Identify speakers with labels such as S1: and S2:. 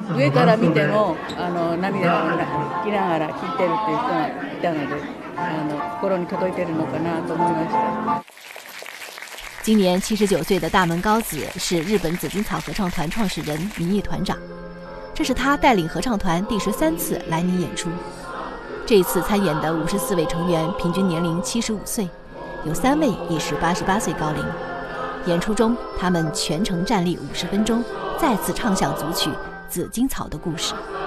S1: 上から見ても涙をきながら聴いてるっていう人がいたので心に届いてるのかなと思いました。
S2: 今年79岁的大门高子是日本紫荆草合唱团创始人、名誉团长，这是他带领合唱团第13次来宁演出。这一次参演的54位成员平均年龄75岁，有3位已是88岁高龄。演出中，他们全程站立50分钟，再次唱响组曲《紫荆草的故事》。